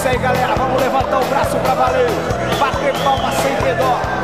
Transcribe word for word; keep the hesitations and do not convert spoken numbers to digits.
isso aí, galera. Vamos levantar o braço pra valer. Bater palma sem redor.